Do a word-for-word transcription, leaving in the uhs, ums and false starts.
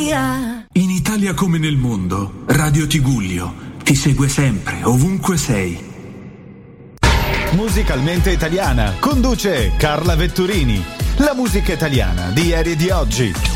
In Italia come nel mondo, Radio Tigullio ti segue sempre, ovunque sei. Musicalmente italiana, conduce Carla Vetturini. La musica italiana di ieri e di oggi.